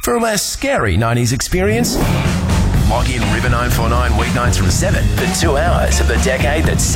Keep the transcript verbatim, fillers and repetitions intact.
for a less scary nineties experience? Log in River nine four nine weeknights from seven for two hours of the decade that's